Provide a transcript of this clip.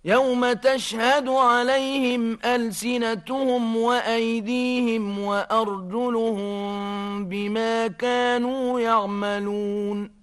يوم تشهد عليهم ألسنتهم وأيديهم وأرجلهم بما كانوا يعملون